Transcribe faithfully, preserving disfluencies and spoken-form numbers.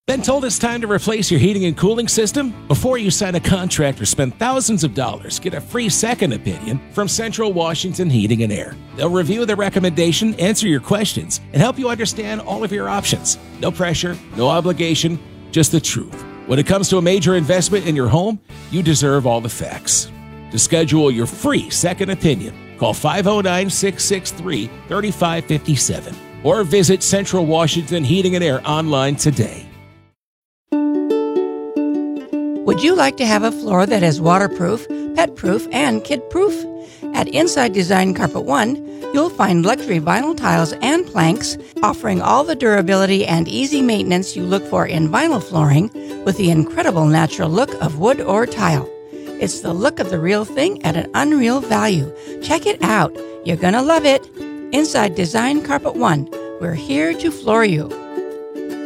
Been told it's time to replace your heating and cooling system? Before you sign a contract or spend thousands of dollars, get a free second opinion from Central Washington Heating and Air. They'll review the recommendation, answer your questions, and help you understand all of your options. No pressure, no obligation, just the truth. When it comes to a major investment in your home, you deserve all the facts. To schedule your free second opinion, call five oh nine, six six three, three five five seven or visit Central Washington Heating and Air online today. Would you like to have a floor that is waterproof, pet-proof, and kid-proof? At Inside Design Carpet One, you'll find luxury vinyl tiles and planks offering all the durability and easy maintenance you look for in vinyl flooring with the incredible natural look of wood or tile. It's the look of the real thing at an unreal value. Check it out. You're going to love it. Inside Design Carpet One. We're here to floor you.